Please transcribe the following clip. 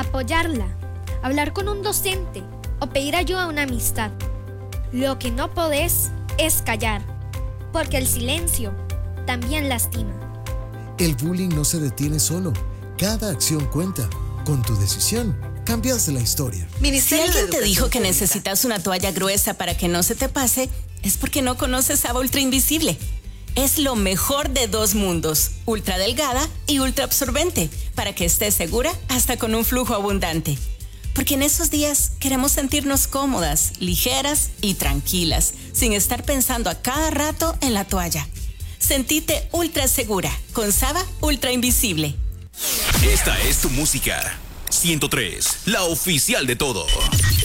apoyarla, hablar con un docente o pedir ayuda a una amistad. Lo que no podés es callar, porque el silencio también lastima. El bullying no se detiene solo. Cada acción cuenta. Con tu decisión, cambias la historia. Si alguien te dijo que necesitas una toalla gruesa para que no se te pase, es porque no conoces Saba Ultra Invisible. Es lo mejor de dos mundos, ultra delgada y ultra absorbente, para que estés segura hasta con un flujo abundante. Porque en esos días queremos sentirnos cómodas, ligeras y tranquilas, sin estar pensando a cada rato en la toalla. Sentite ultra segura con Saba Ultra Invisible. Esta es tu música. 103, la oficial de todo.